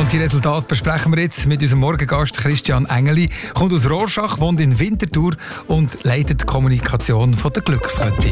Und die Resultate besprechen wir jetzt mit unserem Morgengast Christian Engeli. Kommt aus Rorschach, wohnt in Winterthur und leitet die Kommunikation von der Glückskette.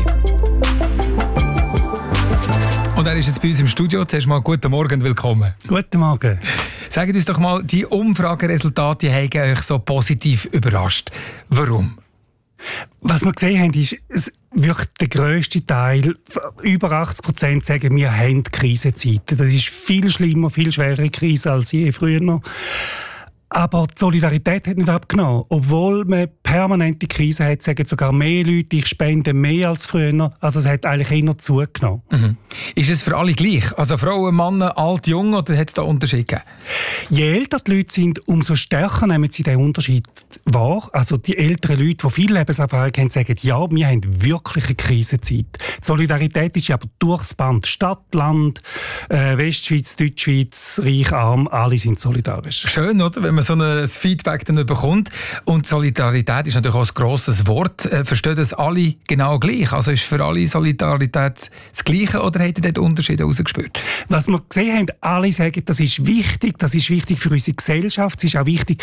Und er ist jetzt bei uns im Studio. Zuerst mal guten Morgen und willkommen. Guten Morgen. Sagt uns doch mal, die Umfrageresultate haben euch so positiv überrascht. Warum? Was wir gesehen haben, ist, wirklich der grösste Teil, über 80% sagen, wir haben Krisenzeiten. Das ist viel schlimmer, viel schwerere Krise als je früher. Aber die Solidarität hat nicht abgenommen. Obwohl man permanente Krise hat, sagen sogar mehr Leute, ich spende mehr als früher. Also es hat eigentlich eher zugenommen. Mhm. Ist es für alle gleich? Also Frauen, Männer, alt, jung, oder hat es da Unterschiede gegeben? Je älter die Leute sind, umso stärker nehmen sie diesen Unterschied wahr. Also die älteren Leute, die viel Lebenserfahrung haben, sagen, ja, wir haben wirklich eine Krisenzeit. Die Solidarität ist aber durchs Band. Stadt, Land, Westschweiz, Deutschschweiz, Reich, Arm, alle sind solidarisch. Schön, oder? Wenn man so ein Feedback dann bekommt. Und Solidarität ist natürlich auch ein grosses Wort. Verstehen das alle genau gleich? Also ist für alle Solidarität das Gleiche oder habt ihr dort Unterschiede herausgespürt? Was wir gesehen haben, alle sagen, das ist wichtig für unsere Gesellschaft, es ist auch wichtig,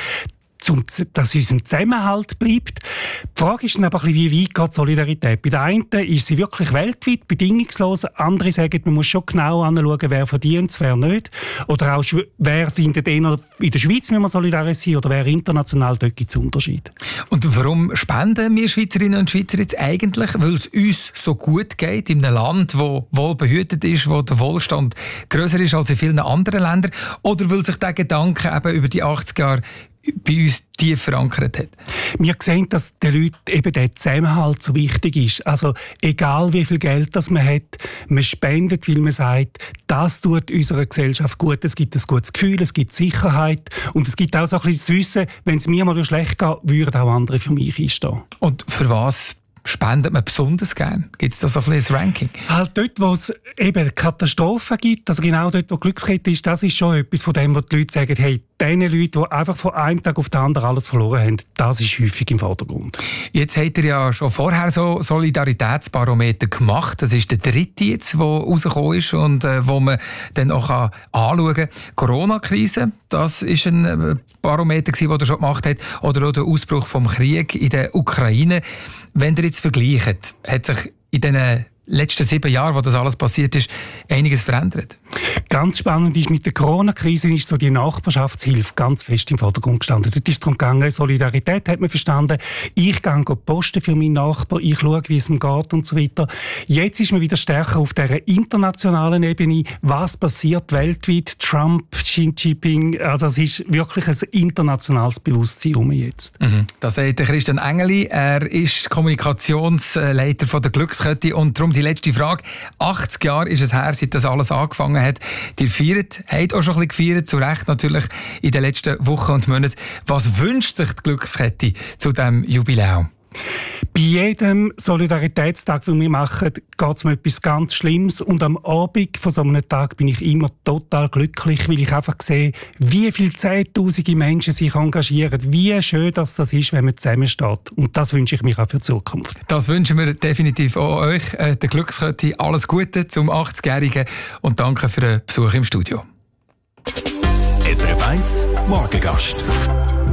dass unser Zusammenhalt bleibt. Die Frage ist dann aber, wie weit geht Solidarität? Bei den einen ist sie wirklich weltweit, bedingungslos. Andere sagen, man muss schon genau anschauen, wer verdient es, wer nicht. Oder auch, wer findet eher, in der Schweiz müssen wir solidarisch sein oder wer international, dort gibt es Unterschiede. Und warum spenden wir Schweizerinnen und Schweizer jetzt eigentlich? Weil es uns so gut geht, in einem Land, das wohlbehütet ist, wo der Wohlstand grösser ist als in vielen anderen Ländern? Oder weil sich der Gedanke eben über die 80 Jahre bei uns tief verankert hat? Wir sehen, dass den Leuten eben der Zusammenhalt so wichtig ist. Also egal wie viel Geld das man hat, man spendet, weil man sagt, das tut unserer Gesellschaft gut. Es gibt ein gutes Gefühl, es gibt Sicherheit und es gibt auch so ein bisschen das Wissen, wenn es mir mal schlecht geht, würden auch andere für mich einstehen. Und für was spendet man besonders gern? Gibt es da so ein bisschen ein Ranking? Halt dort, wo es eben Katastrophen gibt, also genau dort, wo Glückskette ist, das ist schon etwas von dem, wo die Leute sagen, hey, diese Leute, die einfach von einem Tag auf den anderen alles verloren haben, das ist häufig im Vordergrund. Jetzt habt ihr ja schon vorher so Solidaritätsbarometer gemacht. Das ist der dritte jetzt, der rausgekommen ist und wo man dann auch anschauen kann. Corona-Krise, das ist ein Barometer, den ihr schon gemacht habt, oder auch der Ausbruch vom Krieg in der Ukraine. Wenn ihr jetzt vergleicht, hat sich in den letzten 7 Jahren, wo das alles passiert ist, einiges verändert? Ganz spannend ist, mit der Corona-Krise ist so die Nachbarschaftshilfe ganz fest im Vordergrund gestanden. Dort ist es darum gegangen, Solidarität hat man verstanden. Ich gehe posten für meinen Nachbar, ich schaue, wie es ihm geht und so weiter. Jetzt ist man wieder stärker auf dieser internationalen Ebene. Was passiert weltweit? Trump, Xi Jinping, also es ist wirklich ein internationales Bewusstsein jetzt. Das sagt Christian Engeli. Er ist Kommunikationsleiter von der Glückskette und darum die letzte Frage. 80 Jahre ist es her, seit das alles angefangen hat. Ihr habt auch schon ein bisschen gefeiert, zu Recht natürlich, in den letzten Wochen und Monaten. Was wünscht sich die Glückskette zu diesem Jubiläum? Bei jedem Solidaritätstag, den wir machen, geht es um etwas ganz Schlimmes. Und am Abend von so einem Tag bin ich immer total glücklich, weil ich einfach sehe, wie viele Zehntausende Menschen sich engagieren. Wie schön das ist, wenn man zusammensteht. Und das wünsche ich mir auch für die Zukunft. Das wünschen wir definitiv auch euch, der Glückskette. Alles Gute zum 80-Jährigen und danke für den Besuch im Studio. SRF 1 Morgengast.